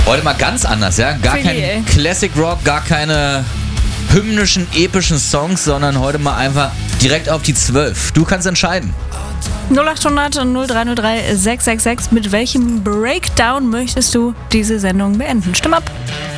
Heute mal ganz anders, ja? Gar kein Classic Rock, gar keine hymnischen, epischen Songs, sondern heute mal einfach direkt auf die 12. Du kannst entscheiden. 0800 0303 666. Mit welchem Breakdown möchtest du diese Sendung beenden? Stimm ab.